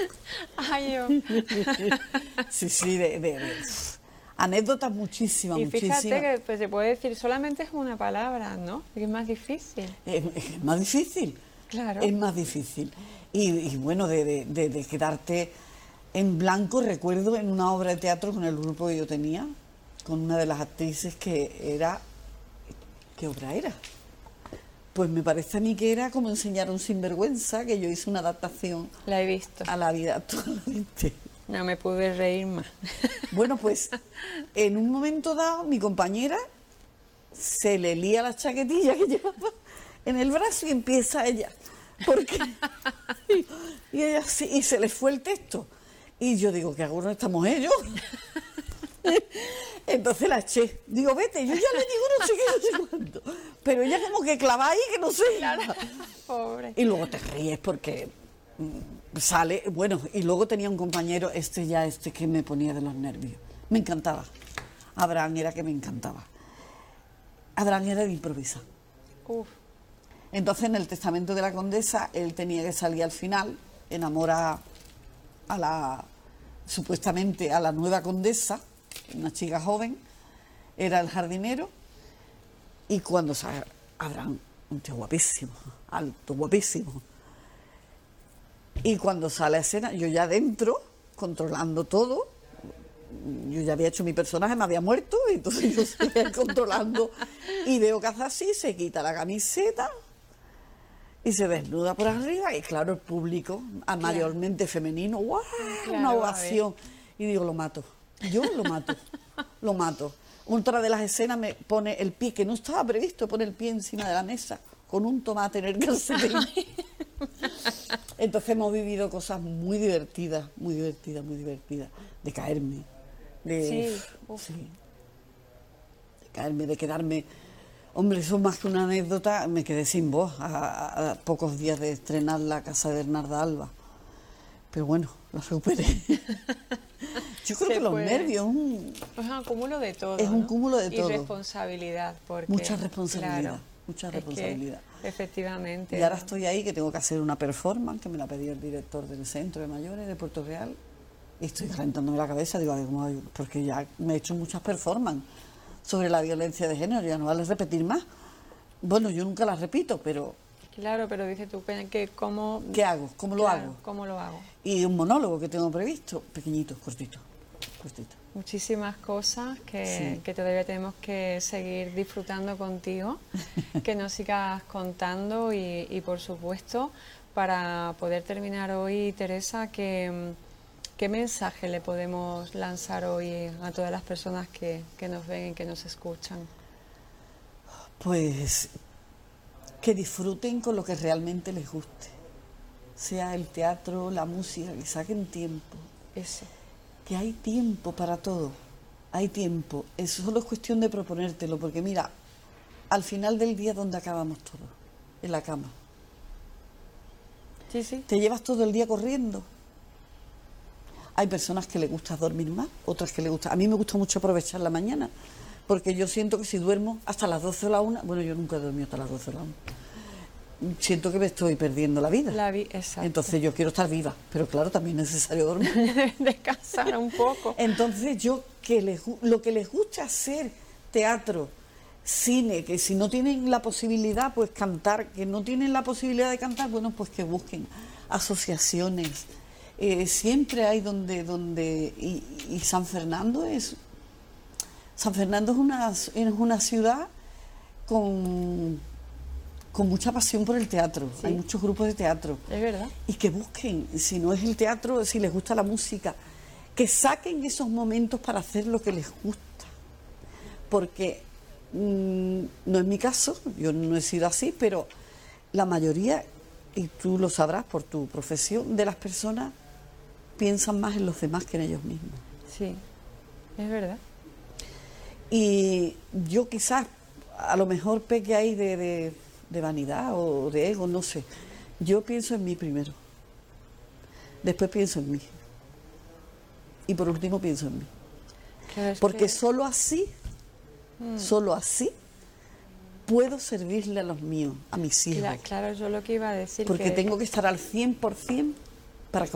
Ay, yo. Sí, sí, anécdotas muchísimas, Y muchísimas. fíjate que pues, se puede decir, solamente es una palabra, ¿no? Que es más difícil. Es más difícil. Claro. Es más difícil. Y bueno, de quedarte en blanco, recuerdo en una obra de teatro con el grupo que yo tenía, con una de las actrices que era... ¿Qué obra era? Pues me parece a mí que era como enseñar a un sinvergüenza, que yo hice una adaptación La he visto. a la vida actual. No me pude reír más. Bueno, pues en un momento dado mi compañera se le lía la chaquetilla que llevaba en el brazo y empieza ella. Porque y ella sí, y se le fue el texto. Y yo digo, ¿qué hago con esta mujer yo? Entonces la eché. Digo, vete, yo ya le digo no sé qué, no sé cuánto. Pero ella como que clava ahí que no sé. Pobre. Y luego te ríes porque sale, bueno, y luego tenía un compañero, este que me ponía de los nervios. Me encantaba. Abraham era que me encantaba. Abraham era de improvisar. Uf. Entonces en el testamento de la condesa, él tenía que salir al final, enamora a la, supuestamente a la nueva condesa, una chica joven, era el jardinero, y cuando sale Abraham, un tío guapísimo, alto, guapísimo, y cuando sale a escena, yo ya dentro, controlando todo, yo ya había hecho mi personaje, me había muerto, y entonces yo seguía controlando, y veo que hace así, se quita la camiseta, y se desnuda por arriba, y claro, el público, mayormente femenino, ¡guau! Claro, Una ovación. Y digo, lo mato. Yo lo mato. Lo mato. Otra de las escenas me pone el pie, que no estaba previsto, pone el pie encima de la mesa, con un tomate en el calcetín. Entonces hemos vivido cosas muy divertidas, muy divertidas, muy divertidas. De caerme. Sí. Sí. De caerme, de quedarme... Hombre, eso más que una anécdota, me quedé sin voz a pocos días de estrenar La casa de Bernarda Alba. Pero bueno, la superé. Yo creo que los nervios es un cúmulo de todo. Es un ¿no? cúmulo de todo. Y responsabilidad. Porque, mucha responsabilidad. Claro, mucha responsabilidad. Efectivamente. Y ahora estoy ahí que tengo que hacer una performance que me la pidió el director del Centro de Mayores de Puerto Real. Y estoy calentándome la cabeza, digo, a ver, ¿cómo? Porque ya me he hecho muchas performances sobre la violencia de género, ya no vale repetir más. Bueno, yo nunca las repito, pero... Claro, pero dices tú que cómo... ¿Qué hago? ¿Cómo lo hago? ¿Cómo lo hago? Y un monólogo que tengo previsto, pequeñito, cortito. Muchísimas cosas que todavía tenemos que seguir disfrutando contigo, que nos sigas contando y por supuesto, para poder terminar hoy, Teresa, ¿qué mensaje le podemos lanzar hoy a todas las personas que nos ven y que nos escuchan? Pues que disfruten con lo que realmente les guste, sea el teatro, la música, que saquen tiempo. Eso. Que hay tiempo para todo, hay tiempo. Eso solo es cuestión de proponértelo, porque mira, al final del día, ¿dónde acabamos todos? En la cama. Sí, sí. Te llevas todo el día corriendo. Hay personas que les gusta dormir más, otras que les gusta... A mí me gusta mucho aprovechar la mañana, porque yo siento que si duermo hasta las 12 o la 1... Bueno, yo nunca he dormido hasta las 12 o la 1. Siento que me estoy perdiendo la vida. Exacto. Entonces yo quiero estar viva, pero claro, también es necesario dormir. Descansar un poco. Entonces lo que les gusta hacer, teatro, cine, que si no tienen la posibilidad, pues cantar, que no tienen la posibilidad de cantar, bueno, pues que busquen asociaciones. Siempre hay y San Fernando es una ciudad con mucha pasión por el teatro. Sí. Hay muchos grupos de teatro. Es verdad. Y que busquen, si no es el teatro, si les gusta la música, que saquen esos momentos para hacer lo que les gusta. Porque no es mi caso, yo no he sido así, pero la mayoría, y tú lo sabrás por tu profesión, de las personas piensan más en los demás que en ellos mismos. Sí, es verdad. Y yo quizás, a lo mejor peque ahí de vanidad o de ego, no sé. Yo pienso en mí primero. Después pienso en mí. Y por último pienso en mí. Claro, porque solo así puedo servirle a los míos, a mis hijos. Claro, yo lo que iba a decir. Porque tengo que estar al 100%